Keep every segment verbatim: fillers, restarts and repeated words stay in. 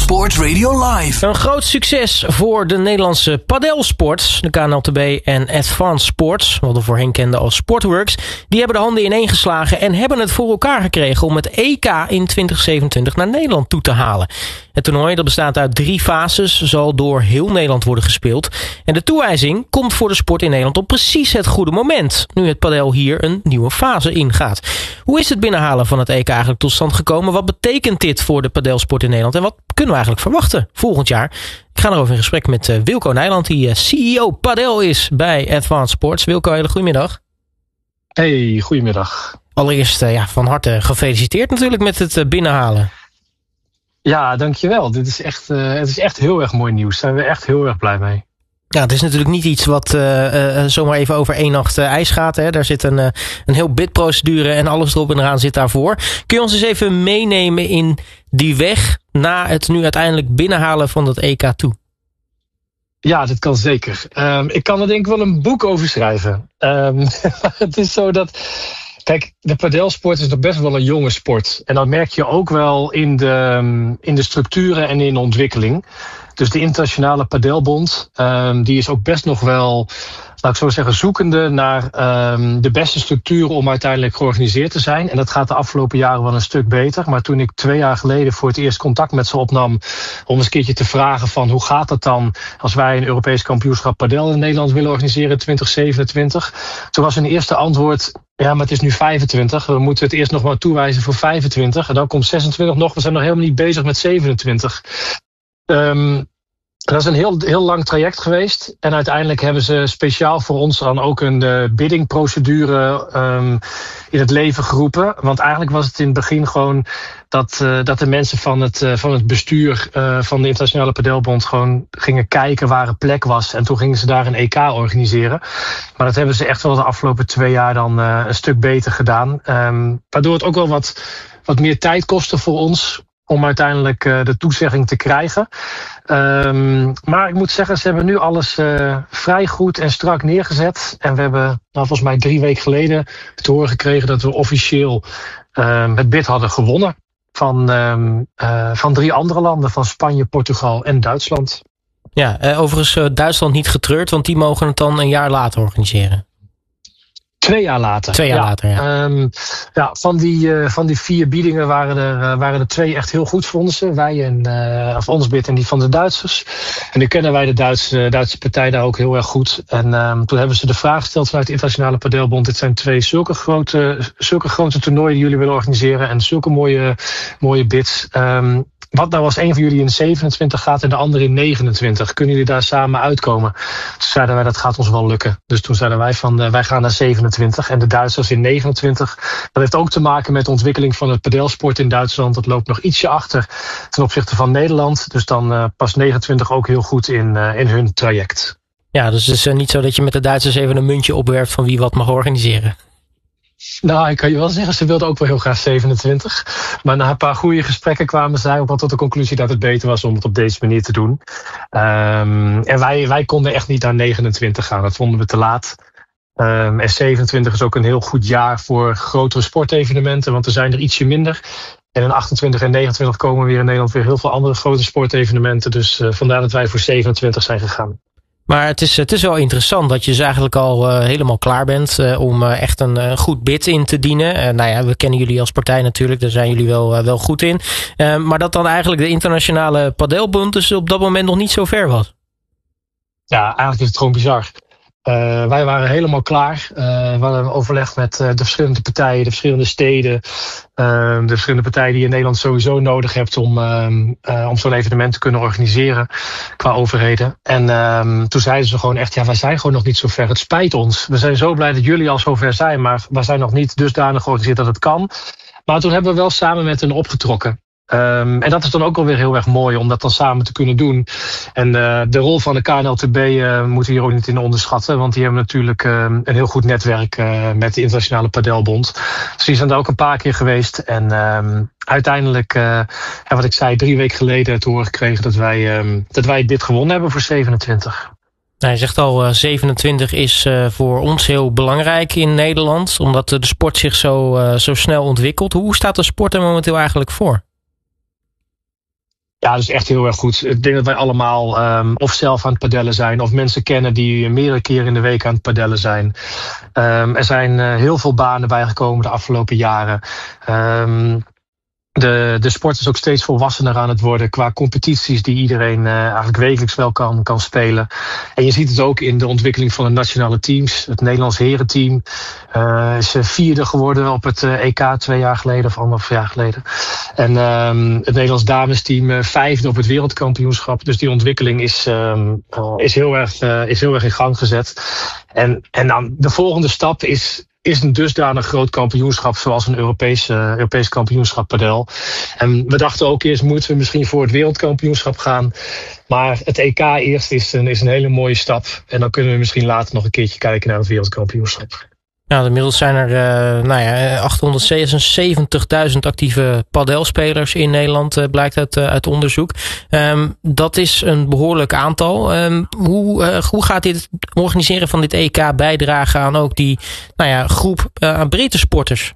Sports Radio Live. Een groot succes voor de Nederlandse padelsport. De K N L T B en Advanced Sports, wat we voorheen kenden als Sportworks, die hebben de handen ineen geslagen en hebben het voor elkaar gekregen om het E K in twintig zevenentwintig naar Nederland toe te halen. Het toernooi, dat bestaat uit drie fases, zal door heel Nederland worden gespeeld. En de toewijzing komt voor de sport in Nederland op precies het goede moment, nu het padel hier een nieuwe fase ingaat. Hoe is het binnenhalen van het E K eigenlijk tot stand gekomen? Wat betekent dit voor de padelsport in Nederland? En wat kunnen we eigenlijk verwachten volgend jaar? Ik ga erover in gesprek met uh, Wilco Nijland, die uh, C E O padel is bij Advanced Sports. Wilco, hele goedemiddag. Hey, goedemiddag. Allereerst uh, ja, van harte gefeliciteerd natuurlijk met het uh, binnenhalen. Ja, dankjewel. Dit is echt, uh, het is echt heel erg mooi nieuws. Daar zijn we echt heel erg blij mee. Ja, het is natuurlijk niet iets wat uh, uh, zomaar even over één nacht uh, ijs gaat. Hè. Daar zit een, uh, een heel bidprocedure en alles erop en eraan zit daarvoor. Kun je ons eens even meenemen in die weg na het nu uiteindelijk binnenhalen van dat E K toe? Ja, dat kan zeker. Um, ik kan er denk ik wel een boek over schrijven. Um, het is zo dat... Kijk, de padelsport is nog best wel een jonge sport. En dat merk je ook wel in de, in de structuren en in de ontwikkeling. Dus de Internationale Padelbond, um, die is ook best nog wel, laat ik zo zeggen, zoekende naar um, de beste structuren om uiteindelijk georganiseerd te zijn. En dat gaat de afgelopen jaren wel een stuk beter. Maar toen ik twee jaar geleden voor het eerst contact met ze opnam om eens een keertje te vragen van hoe gaat het dan als wij een Europees kampioenschap padel in Nederland willen organiseren in twintig zevenentwintig. Toen was hun eerste antwoord: ja, maar het is nu vijfentwintig. We moeten het eerst nog maar toewijzen voor vijfentwintig. En dan komt zesentwintig nog. We zijn nog helemaal niet bezig met zevenentwintig. Um, dat is een heel, heel lang traject geweest. En uiteindelijk hebben ze speciaal voor ons dan ook een uh, biddingprocedure um, in het leven geroepen. Want eigenlijk was het in het begin gewoon dat, uh, dat de mensen van het, uh, van het bestuur uh, van de Internationale Padelbond gewoon gingen kijken waar een plek was. En toen gingen ze daar een E K organiseren. Maar dat hebben ze echt wel de afgelopen twee jaar dan uh, een stuk beter gedaan. Um, waardoor het ook wel wat, wat meer tijd kostte voor ons om uiteindelijk uh, de toezegging te krijgen. Um, maar ik moet zeggen, ze hebben nu alles uh, vrij goed en strak neergezet. En we hebben, nou, volgens mij drie weken geleden te horen gekregen dat we officieel uh, het bid hadden gewonnen van, um, uh, van drie andere landen, van Spanje, Portugal en Duitsland. Ja, uh, overigens uh, Duitsland niet getreurd, want die mogen het dan een jaar later organiseren. Twee jaar later. Twee jaar ja. later, ja. Um, ja van, die, uh, van die vier biedingen waren er, uh, waren er twee echt heel goed, vonden ze. Wij en, uh, of ons bid en die van de Duitsers. En nu kennen wij de Duitse, Duitse partij daar ook heel erg goed. En um, toen hebben ze de vraag gesteld vanuit de Internationale Padelbond: dit zijn twee zulke grote, zulke grote toernooien die jullie willen organiseren en zulke mooie, mooie bids. Um, Wat nou als een van jullie in zevenentwintig gaat en de andere in negenentwintig? Kunnen jullie daar samen uitkomen? Toen zeiden wij, dat gaat ons wel lukken. Dus toen zeiden wij van, uh, wij gaan naar zevenentwintig en de Duitsers in negenentwintig. Dat heeft ook te maken met de ontwikkeling van het padelsport in Duitsland. Dat loopt nog ietsje achter ten opzichte van Nederland. Dus dan uh, past negenentwintig ook heel goed in, uh, in hun traject. Ja, dus het is uh, niet zo dat je met de Duitsers even een muntje opwerpt van wie wat mag organiseren. Nou, ik kan je wel zeggen, ze wilden ook wel heel graag zevenentwintig. Maar na een paar goede gesprekken kwamen zij ook wel tot de conclusie dat het beter was om het op deze manier te doen. Um, en wij, wij konden echt niet naar negenentwintig gaan. Dat vonden we te laat. Um, en zevenentwintig is ook een heel goed jaar voor grotere sportevenementen, want er zijn er ietsje minder. En in achtentwintig en negenentwintig komen weer in Nederland weer heel veel andere grote sportevenementen. Dus uh, vandaar dat wij voor zevenentwintig zijn gegaan. Maar het is, het is wel interessant dat je dus eigenlijk al uh, helemaal klaar bent uh, om uh, echt een uh, goed bid in te dienen. Uh, nou ja, we kennen jullie als partij natuurlijk, daar zijn jullie wel, uh, wel goed in. Uh, maar dat dan eigenlijk de Internationale Padelbond dus op dat moment nog niet zo ver was. Ja, eigenlijk is het gewoon bizar. Uh, wij waren helemaal klaar. Uh, we hadden overleg met uh, de verschillende partijen, de verschillende steden. Uh, de verschillende partijen die je in Nederland sowieso nodig hebt om, uh, uh, om zo'n evenement te kunnen organiseren qua overheden. En uh, toen zeiden ze gewoon echt, ja, wij zijn gewoon nog niet zo ver. Het spijt ons. We zijn zo blij dat jullie al zo ver zijn, maar wij zijn nog niet dusdanig georganiseerd dat het kan. Maar toen hebben we wel samen met hen opgetrokken. Um, en dat is dan ook alweer heel erg mooi om dat dan samen te kunnen doen. En uh, de rol van de K N L T B uh, moeten we hier ook niet in onderschatten. Want die hebben natuurlijk uh, een heel goed netwerk uh, met de Internationale Padelbond. Dus die zijn daar ook een paar keer geweest. En um, uiteindelijk, uh, ja, wat ik zei, drie weken geleden te horen gekregen dat wij, um, dat wij dit gewonnen hebben voor zevenentwintig. Nou, je zegt al, uh, zevenentwintig is uh, voor ons heel belangrijk in Nederland. Omdat de sport zich zo, uh, zo snel ontwikkelt. Hoe staat de sport er momenteel eigenlijk voor? Ja, dat is echt heel erg goed. Ik denk dat wij allemaal um, of zelf aan het padellen zijn, of mensen kennen die meerdere keren in de week aan het padellen zijn. Um, er zijn uh, heel veel banen bijgekomen de afgelopen jaren. Um, De, de sport is ook steeds volwassener aan het worden qua competities die iedereen uh, eigenlijk wekelijks wel kan, kan spelen. En je ziet het ook in de ontwikkeling van de nationale teams. Het Nederlands herenteam uh, is vierde geworden op het uh, E K twee jaar geleden of anderhalf jaar geleden. En um, het Nederlands damesteam uh, vijfde op het wereldkampioenschap. Dus die ontwikkeling is, um, uh, is, heel erg, uh, is heel erg in gang gezet. En, en dan de volgende stap is... is een dusdanig groot kampioenschap zoals een Europees, uh, Europees kampioenschap padel. En we dachten ook eerst, moeten we misschien voor het wereldkampioenschap gaan. Maar het E K eerst is een, is een hele mooie stap. En dan kunnen we misschien later nog een keertje kijken naar het wereldkampioenschap. Nou, inmiddels zijn er uh, nou ja, achthonderdzesenzeventigduizend actieve padelspelers in Nederland, uh, blijkt uit, uh, uit onderzoek. Um, dat is een behoorlijk aantal. Um, hoe, uh, hoe gaat dit organiseren van dit E K bijdragen aan ook die nou ja, groep uh, aan breedte sporters?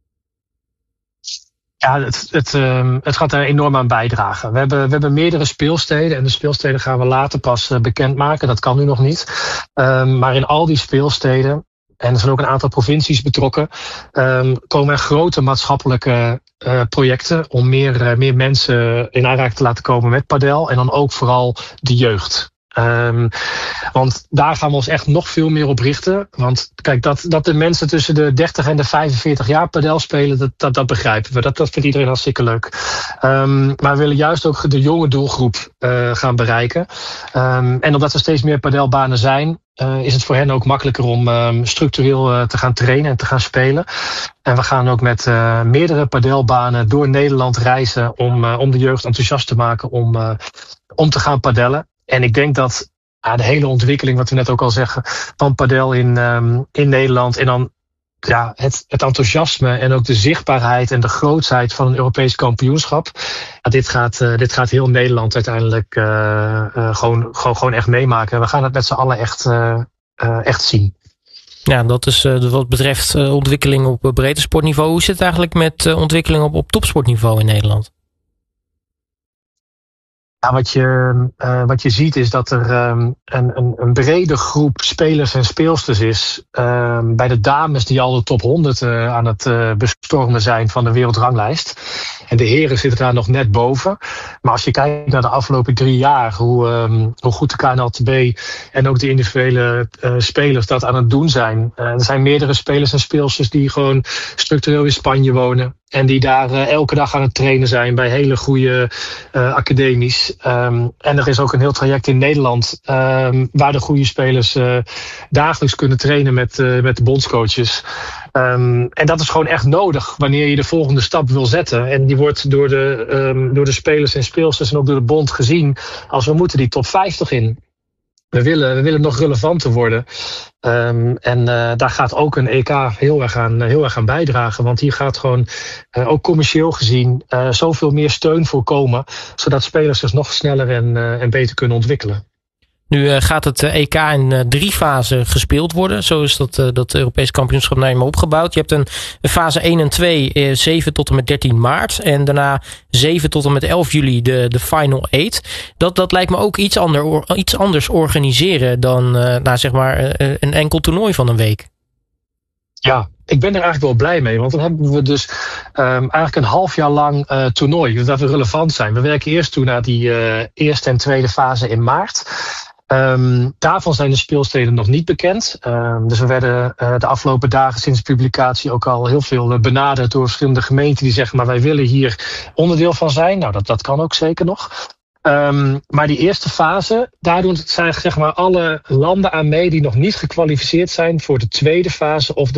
Ja, het, het, um, het gaat er enorm aan bijdragen. We hebben, we hebben meerdere speelsteden en de speelsteden gaan we later pas uh, bekendmaken. Dat kan nu nog niet. Um, maar in al die speelsteden, en er zijn ook een aantal provincies betrokken, um, komen er grote maatschappelijke uh, projecten om meer, uh, meer mensen in aanraking te laten komen met padel. En dan ook vooral de jeugd. Um, want daar gaan we ons echt nog veel meer op richten. Want kijk, dat, dat de mensen tussen de dertig en de vijfenveertig jaar padel spelen, dat, dat, dat begrijpen we. Dat, dat vindt iedereen hartstikke leuk. Um, maar we willen juist ook de jonge doelgroep uh, gaan bereiken. Um, en omdat er steeds meer padelbanen zijn, Uh, is het voor hen ook makkelijker om um, structureel uh, te gaan trainen en te gaan spelen. En we gaan ook met uh, meerdere padelbanen door Nederland reizen om, uh, om de jeugd enthousiast te maken om, uh, om te gaan padellen. En ik denk dat uh, de hele ontwikkeling, wat we net ook al zeggen, van padel in, um, in Nederland en dan ja, het, het enthousiasme en ook de zichtbaarheid en de grootsheid van een Europees kampioenschap. Ja, dit, gaat, uh, dit gaat heel Nederland uiteindelijk uh, uh, gewoon, gewoon, gewoon echt meemaken. We gaan het met z'n allen echt, uh, uh, echt zien. Ja, dat is uh, wat betreft uh, ontwikkeling op uh, breedte sportniveau. Hoe zit het eigenlijk met uh, ontwikkeling op, op topsportniveau in Nederland? Ja, wat je, uh, wat je ziet is dat er um, een, een, een brede groep spelers en speelsters is. Um, bij de dames die al de top honderd uh, aan het uh, bestormen zijn van de wereldranglijst. En de heren zitten daar nog net boven. Maar als je kijkt naar de afgelopen drie jaar, hoe, um, hoe goed de K N L T B en ook de individuele uh, spelers dat aan het doen zijn. Uh, er zijn meerdere spelers en speelsters die gewoon structureel in Spanje wonen. En die daar uh, elke dag aan het trainen zijn bij hele goede uh, academies. Um, en er is ook een heel traject in Nederland um, waar de goede spelers uh, dagelijks kunnen trainen met, uh, met de bondscoaches. Um, en dat is gewoon echt nodig wanneer je de volgende stap wil zetten. En die wordt door de, um, door de spelers en speelsters en ook door de bond gezien als we moeten die top vijftig in. We willen, we willen nog relevanter worden. Um, en uh, daar gaat ook een E K heel erg aan, heel erg aan bijdragen. Want hier gaat gewoon, uh, ook commercieel gezien, uh, zoveel meer steun voor komen. Zodat spelers zich nog sneller en, uh, en beter kunnen ontwikkelen. Nu uh, gaat het uh, E K in uh, drie fasen gespeeld worden. Zo is dat, uh, dat Europees kampioenschap nou eenmaal opgebouwd. Je hebt een, een fase één en twee, uh, zeven tot en met dertien maart. En daarna zeven tot en met elf juli de, de final eight. Dat, dat lijkt me ook iets, ander, iets anders organiseren dan uh, nou, zeg maar, uh, een enkel toernooi van een week. Ja, ik ben er eigenlijk wel blij mee. Want dan hebben we dus um, eigenlijk een half jaar lang uh, toernooi. Dat we relevant zijn. We werken eerst toe naar die uh, eerste en tweede fase in maart. Um, daarvan zijn de speelsteden nog niet bekend. Um, dus we werden uh, de afgelopen dagen sinds publicatie ook al heel veel uh, benaderd door verschillende gemeenten die zeggen, maar wij willen hier onderdeel van zijn. Nou, dat, dat kan ook zeker nog. Um, maar die eerste fase, daar doen zijn zeg maar alle landen aan mee die nog niet gekwalificeerd zijn voor de tweede fase of de